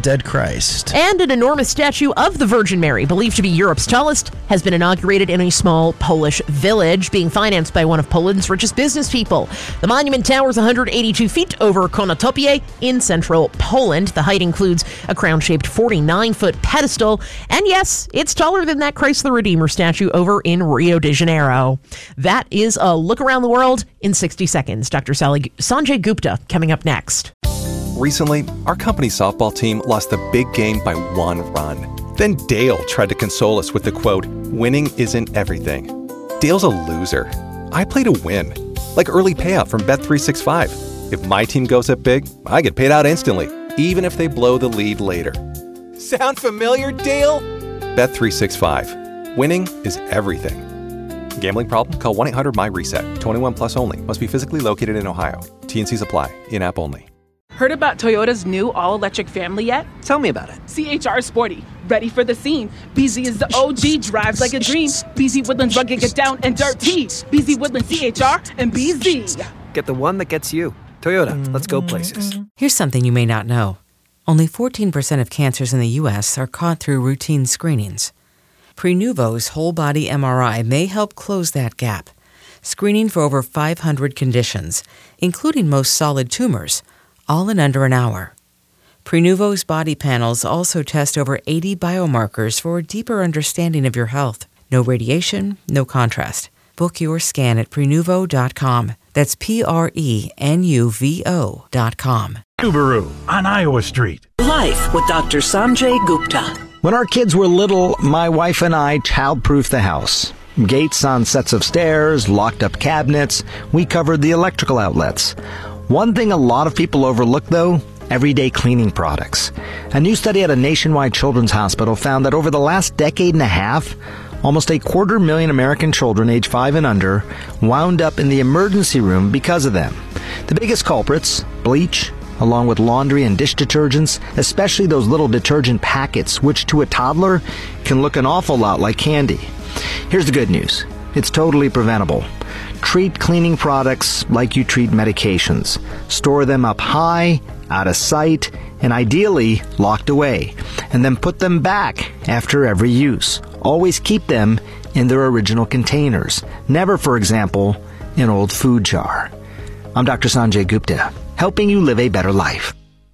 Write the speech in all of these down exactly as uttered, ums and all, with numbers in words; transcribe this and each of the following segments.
dead Christ. And an enormous statue of the Virgin Mary, believed to be Europe's tallest, has been inaugurated in a small Polish village, being financed by one of Poland's richest business people. The monument towers one hundred eighty-two feet over Konotopie in central Poland. The height includes a crown-shaped forty-nine foot pedestal. And yes, it's taller than that Christ the Redeemer statue over in Rio de Janeiro. That is a look around the world in sixty seconds. Doctor Sally, Sanjay Gupta coming up next. Recently, our company softball team lost the big game by one run. Then Dale tried to console us with the quote, "Winning isn't everything." Dale's a loser. I play to win. Like early payout from Bet three sixty-five. If my team goes up big, I get paid out instantly, even if they blow the lead later. Sound familiar, Dale? Bet three sixty-five. Winning is everything. Gambling problem? Call one eight hundred M Y reset. twenty-one plus only. Must be physically located in Ohio. T and Cs apply. In-app only. Heard about Toyota's new all-electric family yet? Tell me about it. C H R Sporty. Ready for the scene. B Z is the O G, drives like a dream. B Z Woodlands rugged, get down and dirty. B Z Woodlands C H R and B Z. Get the one that gets you. Toyota, let's go places. Here's something you may not know. Only fourteen percent of cancers in the U S are caught through routine screenings. Prenuvo's whole-body M R I may help close that gap. Screening for over five hundred conditions, including most solid tumors, all in under an hour. Prenuvo's body panels also test over eighty biomarkers for a deeper understanding of your health. No radiation, no contrast. Book your scan at Prenuvo dot com. That's P R E N U V O dot com. Subaru on Iowa Street. Life with Doctor Sanjay Gupta. When our kids were little, my wife and I child-proofed the house. Gates on sets of stairs, locked up cabinets. We covered the electrical outlets. One thing a lot of people overlook, though, everyday cleaning products. A new study at a nationwide children's hospital found that over the last decade and a half, almost a quarter million American children age five and under wound up in the emergency room because of them. The biggest culprits, bleach, along with laundry and dish detergents, especially those little detergent packets, which to a toddler can look an awful lot like candy. Here's the good news. It's totally preventable. Treat cleaning products like you treat medications. Store them up high, out of sight, and ideally locked away. And then put them back after every use. Always keep them in their original containers. Never, for example, an old food jar. I'm Doctor Sanjay Gupta, helping you live a better life.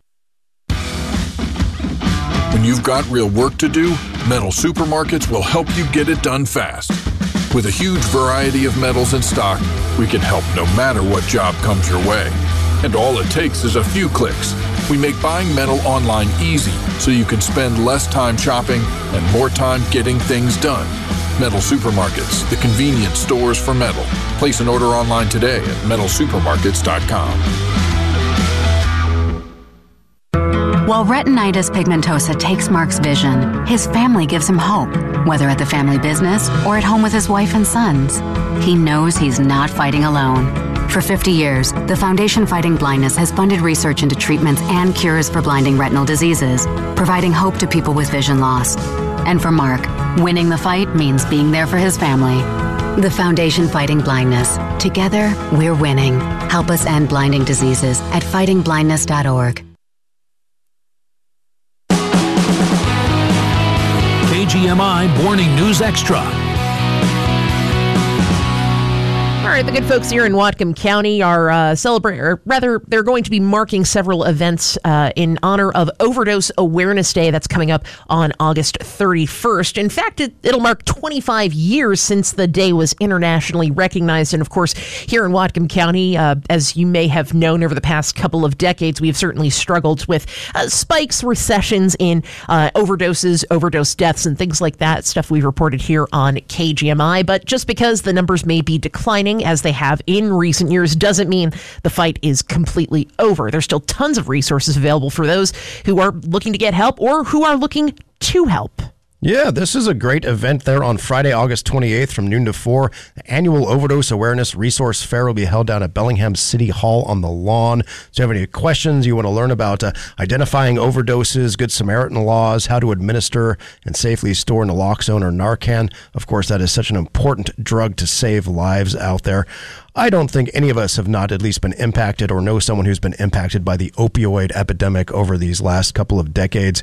When you've got real work to do, Metal Supermarkets will help you get it done fast. With a huge variety of metals in stock, we can help no matter what job comes your way. And all it takes is a few clicks. We make buying metal online easy so you can spend less time shopping and more time getting things done. Metal Supermarkets, the convenient stores for metal. Place an order online today at metal supermarkets dot com. While retinitis pigmentosa takes Mark's vision, his family gives him hope, whether at the family business or at home with his wife and sons. He knows he's not fighting alone. For fifty years, the Foundation Fighting Blindness has funded research into treatments and cures for blinding retinal diseases, providing hope to people with vision loss. And for Mark, winning the fight means being there for his family. The Foundation Fighting Blindness. Together, we're winning. Help us end blinding diseases at fighting blindness dot org. K G M I Morning News Extra. All right, the good folks here in Whatcom County are uh, celebrating, or rather, they're going to be marking several events uh, in honor of Overdose Awareness Day. That's coming up on August thirty-first. In fact, it, it'll mark twenty-five years since the day was internationally recognized. And of course, here in Whatcom County, uh, as you may have known over the past couple of decades, we've certainly struggled with uh, spikes, recessions in uh, overdoses, overdose deaths, and things like that. Stuff we've reported here on K G M I. But just because the numbers may be declining, as they have in recent years, doesn't mean the fight is completely over. There's still tons of resources available for those who are looking to get help or who are looking to help. Yeah, this is a great event there on Friday, August twenty-eighth from noon to four. The annual Overdose Awareness Resource Fair will be held down at Bellingham City Hall on the lawn. So if you have any questions, you want to learn about uh, identifying overdoses, Good Samaritan laws, how to administer and safely store naloxone or Narcan. Of course, that is such an important drug to save lives out there. I don't think any of us have not at least been impacted or know someone who's been impacted by the opioid epidemic over these last couple of decades.